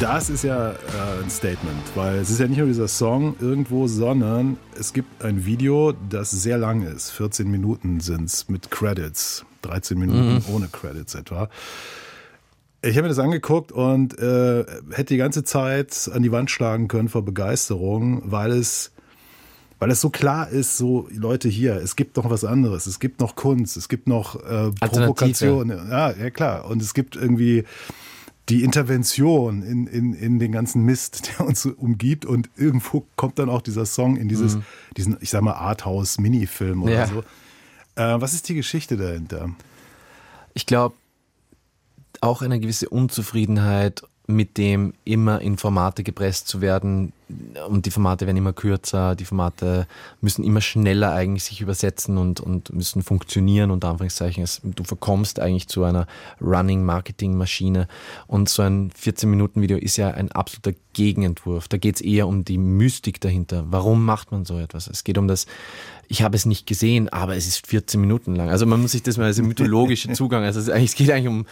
Das ist ja ein Statement, weil es ist ja nicht nur dieser Song irgendwo, sondern es gibt ein Video, das sehr lang ist. 14 Minuten sind es mit Credits, 13 Minuten ohne Credits etwa. Ich habe mir das angeguckt und hätte die ganze Zeit an die Wand schlagen können vor Begeisterung, weil es so klar ist, so Leute hier, es gibt noch was anderes, es gibt noch Kunst, es gibt noch Provokation. Ja, klar. Und es gibt irgendwie die Intervention in den ganzen Mist, der uns so umgibt, und irgendwo kommt dann auch dieser Song in diesen, ich sag mal, Arthouse-Minifilm oder so. Was ist die Geschichte dahinter? Ich glaube, auch eine gewisse Unzufriedenheit mit dem, immer in Formate gepresst zu werden, und die Formate werden immer kürzer, die Formate müssen immer schneller eigentlich sich übersetzen und müssen funktionieren, unter Anführungszeichen. Du verkommst eigentlich zu einer Running-Marketing-Maschine, und so ein 14-Minuten-Video ist ja ein absoluter Gegenentwurf. Da geht es eher um die Mystik dahinter. Warum macht man so etwas? Es geht um das, ich habe es nicht gesehen, aber es ist 14 Minuten lang. Also man muss sich das mal als mythologischer es geht eigentlich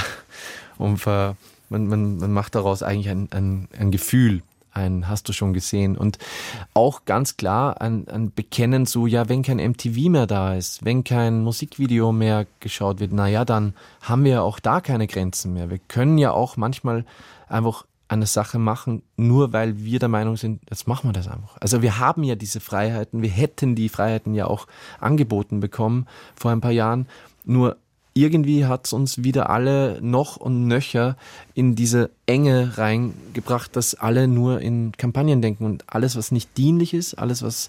man macht daraus eigentlich ein Gefühl, hast du schon gesehen. Und auch ganz klar ein Bekennen so, ja, wenn kein MTV mehr da ist, wenn kein Musikvideo mehr geschaut wird, dann haben wir ja auch da keine Grenzen mehr. Wir können ja auch manchmal einfach eine Sache machen, nur weil wir der Meinung sind, jetzt machen wir das einfach. Also wir haben ja diese Freiheiten, wir hätten die Freiheiten ja auch angeboten bekommen vor ein paar Jahren, nur irgendwie hat es uns wieder alle noch und nöcher in diese Enge reingebracht, dass alle nur in Kampagnen denken, und alles, was nicht dienlich ist, alles, was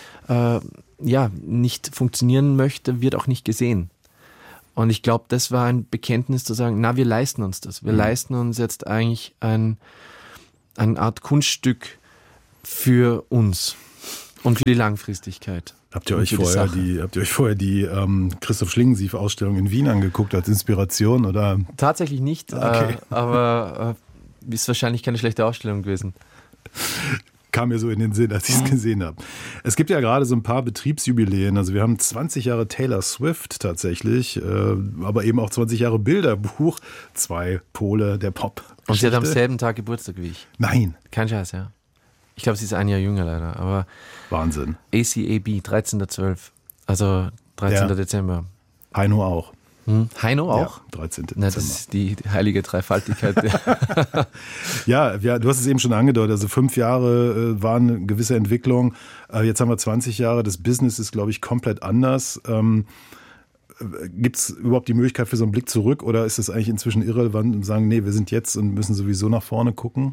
nicht funktionieren möchte, wird auch nicht gesehen. Und ich glaube, das war ein Bekenntnis zu sagen, wir leisten uns das. Wir leisten uns jetzt eigentlich eine Art Kunststück für uns und für die Langfristigkeit. Habt ihr euch vorher die Christoph Schlingensief-Ausstellung in Wien angeguckt als Inspiration, oder? Tatsächlich nicht, okay. Aber ist wahrscheinlich keine schlechte Ausstellung gewesen. Kam mir so in den Sinn, als ich es gesehen habe. Es gibt ja gerade so ein paar Betriebsjubiläen. Also wir haben 20 Jahre Taylor Swift tatsächlich, aber eben auch 20 Jahre Bilderbuch. 2 Pole der Pop. Und sie hat am selben Tag Geburtstag wie ich. Nein. Kein Scheiß, ja. Ich glaube, sie ist ein Jahr jünger leider, aber Wahnsinn. ACAB, 13.12., also 13. Dezember. Heino auch. Heino auch? Ja, 13. Dezember. Das ist die heilige Dreifaltigkeit. Ja, du hast es eben schon angedeutet, also 5 Jahre waren eine gewisse Entwicklung, jetzt haben wir 20 Jahre, das Business ist, glaube ich, komplett anders. Gibt es überhaupt die Möglichkeit für so einen Blick zurück, oder ist das eigentlich inzwischen irrelevant und sagen, nee, wir sind jetzt und müssen sowieso nach vorne gucken?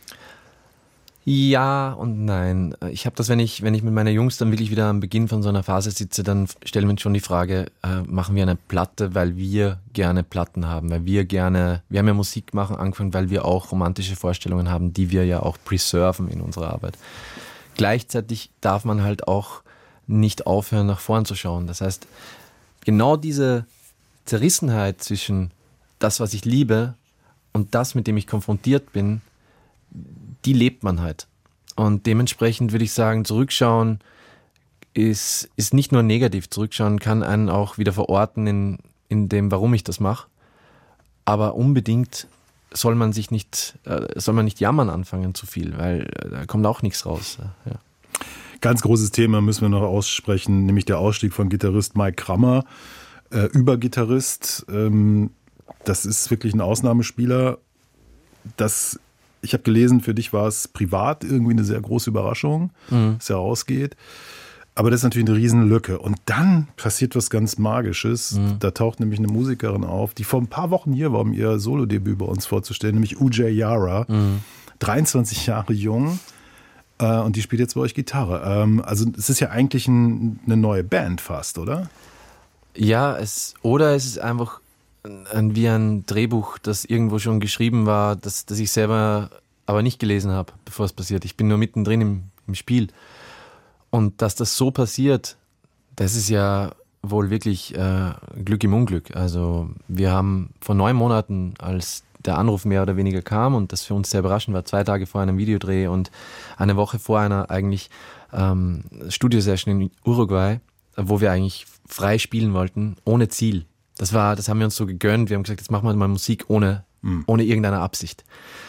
Ja und nein. Ich habe das, wenn ich mit meiner Jungs dann wirklich wieder am Beginn von so einer Phase sitze, dann stellen wir uns schon die Frage, machen wir eine Platte, weil wir gerne Platten haben, weil wir haben ja Musik machen angefangen, weil wir auch romantische Vorstellungen haben, die wir ja auch preserven in unserer Arbeit. Gleichzeitig darf man halt auch nicht aufhören, nach vorn zu schauen. Das heißt, genau diese Zerrissenheit zwischen das, was ich liebe, und das, mit dem ich konfrontiert bin, die lebt man halt. Und dementsprechend würde ich sagen, zurückschauen ist nicht nur negativ. Zurückschauen kann einen auch wieder verorten in dem, warum ich das mache. Aber unbedingt soll man nicht jammern anfangen zu viel, weil da kommt auch nichts raus. Ja. Ganz großes Thema müssen wir noch aussprechen, nämlich der Ausstieg von Gitarrist Mike Krammer, Übergitarrist. Das ist wirklich ein Ausnahmespieler. Ich habe gelesen, für dich war es privat irgendwie eine sehr große Überraschung, dass er rausgeht. Aber das ist natürlich eine Riesenlücke. Und dann passiert was ganz Magisches. Da taucht nämlich eine Musikerin auf, die vor ein paar Wochen hier war, um ihr Solodebüt bei uns vorzustellen, nämlich Ujay Yara, 23 Jahre jung. Und die spielt jetzt bei euch Gitarre. Also es ist ja eigentlich eine neue Band fast, oder? Ja, es ist einfach wie ein Drehbuch, das irgendwo schon geschrieben war, das ich selber aber nicht gelesen habe, bevor es passiert. Ich bin nur mittendrin im Spiel. Und dass das so passiert, das ist ja wohl wirklich Glück im Unglück. Also wir haben vor 9 Monaten, als der Anruf mehr oder weniger kam und das für uns sehr überraschend war, 2 Tage vor einem Videodreh und eine Woche vor einer eigentlich Studiosession in Uruguay, wo wir eigentlich frei spielen wollten, ohne Ziel. Das haben wir uns so gegönnt. Wir haben gesagt, jetzt machen wir mal Musik ohne irgendeine Absicht.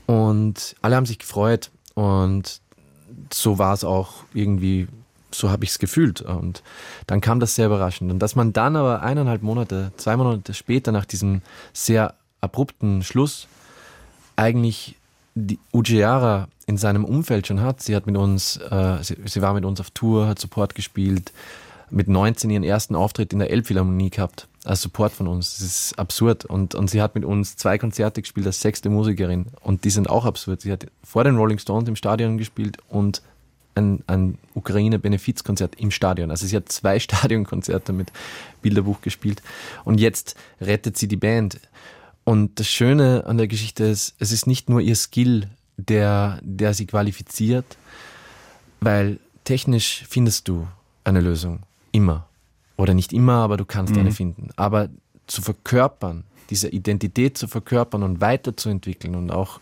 Und alle haben sich gefreut und so war es auch irgendwie, so habe ich es gefühlt. Und dann kam das sehr überraschend. Und dass man dann aber 2 Monate später nach diesem sehr abrupten Schluss eigentlich die Ujiara in seinem Umfeld schon hat. Sie hat mit uns, sie war mit uns auf Tour, hat Support gespielt, mit 19 ihren ersten Auftritt in der Elbphilharmonie gehabt, als Support von uns. Das ist absurd. Und sie hat mit uns 2 Konzerte gespielt als 6. Musikerin. Und die sind auch absurd. Sie hat vor den Rolling Stones im Stadion gespielt und ein Ukraine-Benefizkonzert im Stadion. Also sie hat 2 Stadionkonzerte mit Bilderbuch gespielt. Und jetzt rettet sie die Band. Und das Schöne an der Geschichte ist, es ist nicht nur ihr Skill, der sie qualifiziert, weil technisch findest du eine Lösung. Immer. Oder nicht immer, aber du kannst eine finden. Aber zu verkörpern, diese Identität zu verkörpern und weiterzuentwickeln und auch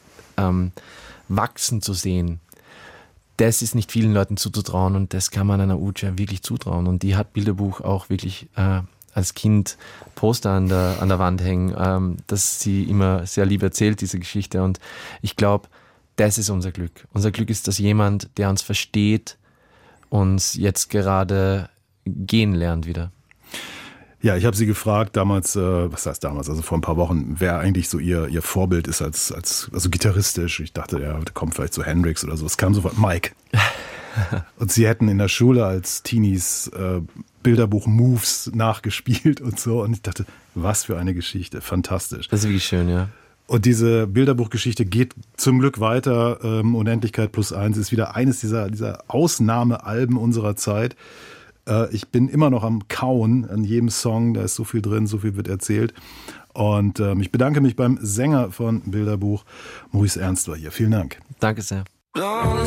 wachsen zu sehen, das ist nicht vielen Leuten zuzutrauen und das kann man einer Uja wirklich zutrauen. Und die hat Bilderbuch auch wirklich als Kind Poster an der Wand hängen, dass sie immer sehr lieb erzählt, diese Geschichte. Und ich glaube, das ist unser Glück. Unser Glück ist, dass jemand, der uns versteht, uns jetzt gerade gehen lernt wieder. Ja, ich habe sie gefragt damals, was heißt damals, also vor ein paar Wochen, wer eigentlich so ihr Vorbild ist also gitarristisch. Ich dachte, ja, da kommt vielleicht so Hendrix oder so. Es kam sofort Mike. Und sie hätten in der Schule als Teenies Bilderbuch-Moves nachgespielt und so. Und ich dachte, was für eine Geschichte, fantastisch. Das ist wirklich schön, ja. Und diese Bilderbuchgeschichte geht zum Glück weiter. Unendlichkeit +1 ist wieder eines dieser Ausnahmealben unserer Zeit. Ich bin immer noch am Kauen an jedem Song, da ist so viel drin, so viel wird erzählt. Und ich bedanke mich beim Sänger von Bilderbuch, Maurice Ernst war hier. Vielen Dank. Danke sehr. Don't